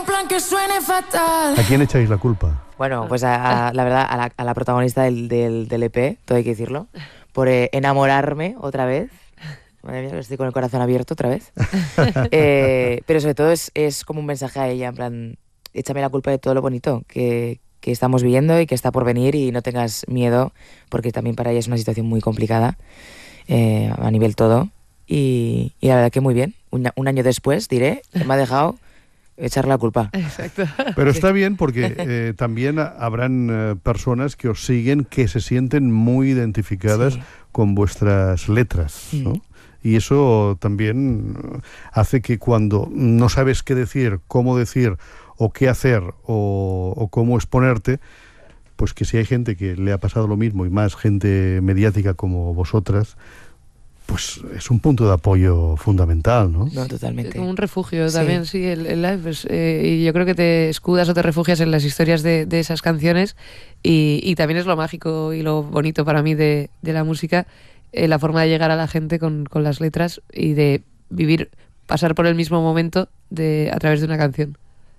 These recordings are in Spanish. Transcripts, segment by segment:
un plan que suene fatal. ¿A quién echáis la culpa? Bueno, pues la verdad, a la protagonista del EP, todo hay que decirlo, por enamorarme otra vez. Madre mía, estoy con el corazón abierto otra vez. Pero sobre todo es como un mensaje a ella, en plan, échame la culpa de todo lo bonito que estamos viviendo y que está por venir, y no tengas miedo, porque también para ella es una situación muy complicada a nivel todo. Y la verdad que muy bien. Un año después, diré, me ha dejado echar la culpa. Exacto. Pero está bien porque también habrán personas que os siguen que se sienten muy identificadas con vuestras letras, ¿no? Y eso también hace que cuando no sabes qué decir, cómo decir, o qué hacer, o cómo exponerte, pues que si hay gente que le ha pasado lo mismo, y más gente mediática como vosotras, pues es un punto de apoyo fundamental, ¿no? No, totalmente. Como un refugio también, sí, el live. Pues, y yo creo que te escudas o te refugias en las historias de esas canciones, y también es lo mágico y lo bonito para mí de la música, la forma de llegar a la gente con las letras y de vivir, pasar por el mismo momento a través de una canción.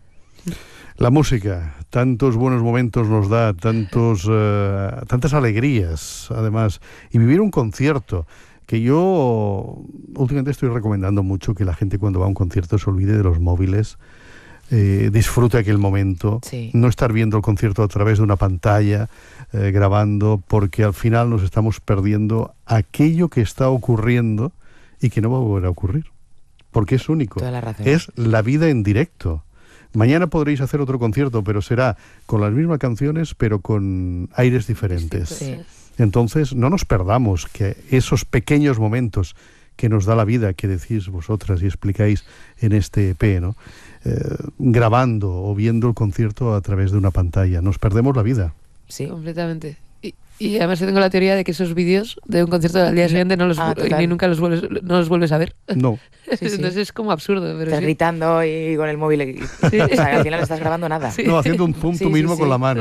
La música, tantos buenos momentos nos da, tantas alegrías, además, y vivir un concierto, que yo últimamente estoy recomendando mucho que la gente cuando va a un concierto se olvide de los móviles, disfrute aquel momento, no estar viendo el concierto a través de una pantalla, grabando, porque al final nos estamos perdiendo aquello que está ocurriendo y que no va a volver a ocurrir, porque es único. Toda la razón. Es la vida en directo. Mañana podréis hacer otro concierto, pero será con las mismas canciones, pero con aires diferentes. Sí. Entonces, no nos perdamos que esos pequeños momentos que nos da la vida, que decís vosotras y explicáis en este EP, ¿no? Grabando o viendo el concierto a través de una pantalla. Nos perdemos la vida. Sí. Completamente. Y además yo tengo la teoría de que esos vídeos de un concierto al día siguiente no los vuelves a ver. No. Entonces es como absurdo. Pero estás gritando y con el móvil. O sea, al final no estás grabando nada. No, haciendo un zoom tú mismo con la mano.